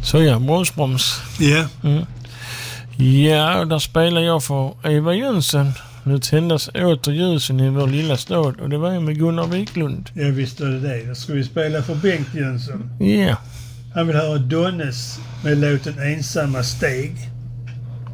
Så ja, bromsbroms. Ja. Ja, där spelar jag för Eva Jönsson. Nu tändas åter ljusen i vår lilla stad och det var ju med Gunnar Wiklund. Jag visste det. Då ska vi spela för Bengt Jönsson. Ja. Han vill höra Donnes med låten Ensamma steg.